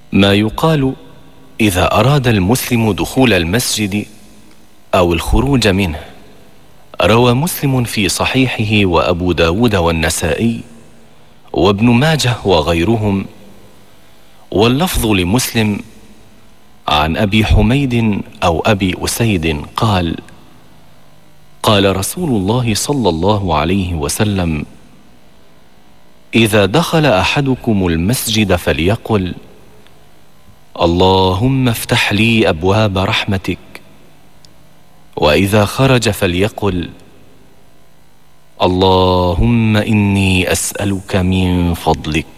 ما يقال إذا أراد المسلم دخول المسجد أو الخروج منه. روى مسلم في صحيحه وأبو داود والنسائي وابن ماجه وغيرهم، واللفظ لمسلم عن أبي حميد أو أبي أسيد قال: قال رسول الله صلى الله عليه وسلم: إذا دخل أحدكم المسجد فليقل: اللهم افتح لي أبواب رحمتك. وإذا خرج فليقل: اللهم إني أسألك من فضلك.